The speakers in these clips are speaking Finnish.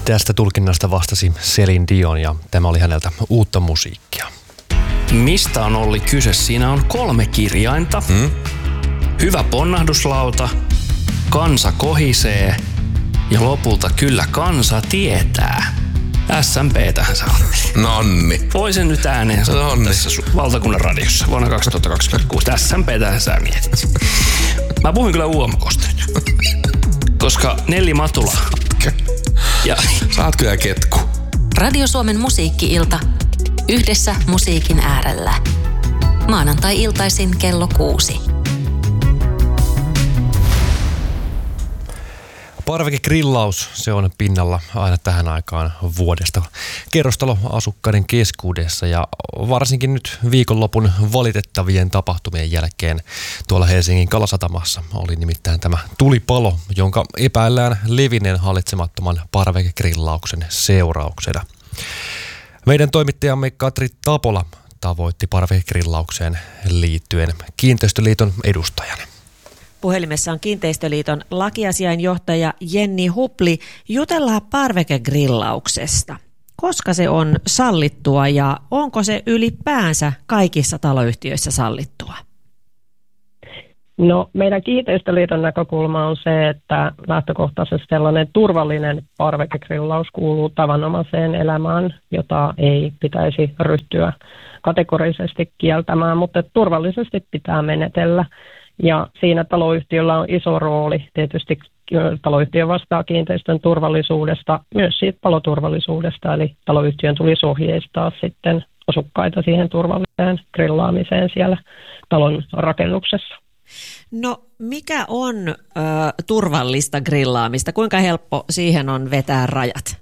Tästä tulkinnasta vastasi Celine Dion ja tämä oli häneltä uutta musiikkia. Mistä on Olli kyse? Siinä on 3 kirjainta. Hyvä ponnahduslauta, kansa kohisee ja lopulta kyllä kansa tietää. SMP:tähän sä olet. Nonni. Voisin nyt ääneen sanoa tässä valtakunnan radiossa vuonna 2026. SMP:tähän sä mietit. Mä puhuin kyllä UMK:sta nyt. Koska Nelli Matula. Ja sä oot kyllä ketku. Radio Suomen musiikki-ilta. Yhdessä musiikin äärellä. Maanantai-iltaisin kello 6. Parvekegrillaus, se on pinnalla aina tähän aikaan vuodesta kerrostaloasukkaiden keskuudessa ja varsinkin nyt viikonlopun valitettavien tapahtumien jälkeen tuolla Helsingin Kalasatamassa oli nimittäin tämä tulipalo, jonka epäillään levinneen hallitsemattoman parvekegrillauksen seurauksena. Meidän toimittajamme Katri Tapola tavoitti parvekegrillaukseen liittyen Kiinteistöliiton edustajan. Puhelimessa on Kiinteistöliiton lakiasiainjohtaja Jenni Hupli. Jutellaan parvekegrillauksesta. Koska se on sallittua ja onko se ylipäänsä kaikissa taloyhtiöissä sallittua? No, meidän Kiinteistöliiton näkökulma on se, että lähtökohtaisesti sellainen turvallinen parvekegrillaus kuuluu tavanomaiseen elämään, jota ei pitäisi ryhtyä kategorisesti kieltämään, mutta turvallisesti pitää menetellä. Ja siinä taloyhtiöllä on iso rooli. Tietysti taloyhtiö vastaa kiinteistön turvallisuudesta, myös siitä paloturvallisuudesta, eli taloyhtiön tulisi ohjeistaa sitten asukkaita siihen turvalliseen grillaamiseen siellä talon rakennuksessa. No, mikä on turvallista grillaamista? Kuinka helppo siihen on vetää rajat?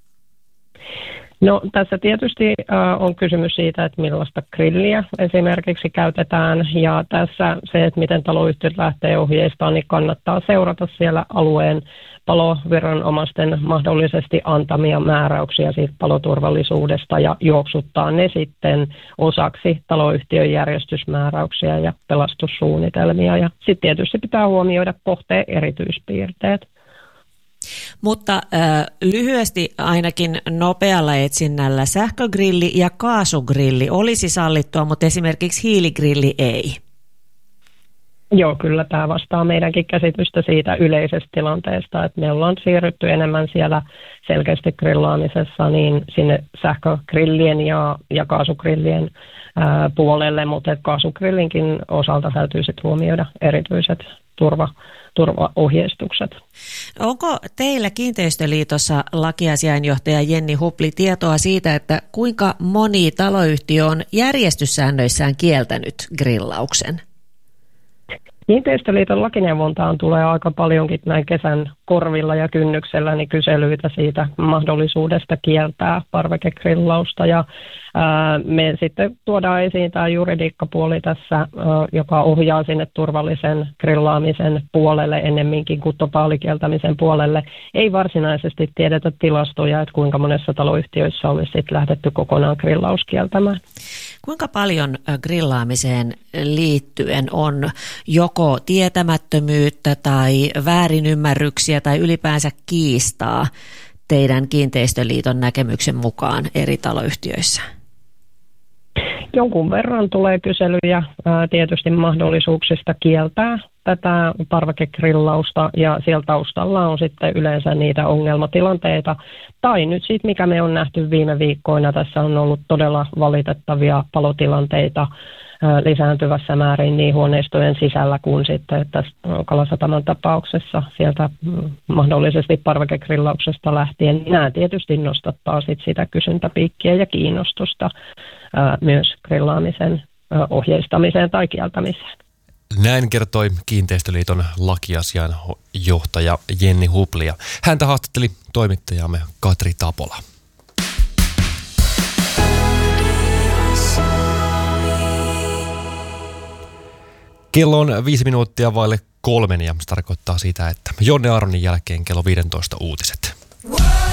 No, tässä tietysti on kysymys siitä, että millaista grilliä esimerkiksi käytetään, ja tässä se, että miten taloyhtiöt lähtee ohjeistamaan, niin kannattaa seurata siellä alueen paloviranomaisten mahdollisesti antamia määräyksiä siitä paloturvallisuudesta ja juoksuttaa ne sitten osaksi taloyhtiön järjestysmääräyksiä ja pelastussuunnitelmia, ja sitten tietysti pitää huomioida kohteen erityispiirteet. Mutta lyhyesti ainakin nopealla etsinnällä sähkögrilli ja kaasugrilli olisi sallittua, mutta esimerkiksi hiiligrilli ei. Joo, kyllä tämä vastaa meidänkin käsitystä siitä yleisestä tilanteesta, että me ollaan siirrytty enemmän siellä selkeästi grillaamisessa niin sinne sähkögrillien ja kaasugrillien puolelle, mutta kaasugrillinkin osalta täytyy sitten huomioida erityiset turvaohjeistukset. Onko teillä Kiinteistöliitossa lakiasiainjohtaja Jenni Hupli tietoa siitä, että kuinka moni taloyhtiö on järjestyssäännöissään kieltänyt grillauksen? Kiinteistöliiton lakineuvontaan tulee aika paljonkin näin kesän korvilla ja kynnyksellä niin kyselyitä siitä mahdollisuudesta kieltää parvekegrillausta. Ja me sitten tuodaan esiin tämä juridiikkapuoli tässä, joka ohjaa sinne turvallisen grillaamisen puolelle ennemminkin kuin totaalikieltämisen puolelle. Ei varsinaisesti tiedetä tilastoja, että kuinka monessa taloyhtiöissä olisi sitten lähdetty kokonaan grillaus kieltämään. Kuinka paljon grillaamiseen liittyen on joko tietämättömyyttä tai väärinymmärryksiä tai ylipäänsä kiistaa teidän Kiinteistöliiton näkemyksen mukaan eri taloyhtiöissä? Jonkun verran tulee kyselyjä tietysti mahdollisuuksista kieltää tätä parvekegrillausta ja siellä taustalla on sitten yleensä niitä ongelmatilanteita. Tai nyt sitten mikä me on nähty viime viikkoina, tässä on ollut todella valitettavia palotilanteita lisääntyvässä määrin niin huoneistojen sisällä kuin sitten tässä Kalasataman tapauksessa sieltä mahdollisesti parvekegrillauksesta lähtien. Nämä tietysti nostattaa sitä kysyntäpiikkiä ja kiinnostusta myös grillaamisen ohjeistamiseen tai kieltämiseen. Näin kertoi Kiinteistöliiton lakiasiainjohtaja Jenni Hupli. Häntä haastatteli toimittajamme Katri Tapola. Kello on 5 minuuttia vaille 3 ja se tarkoittaa sitä, että Jonne Aronin jälkeen kello 15 uutiset.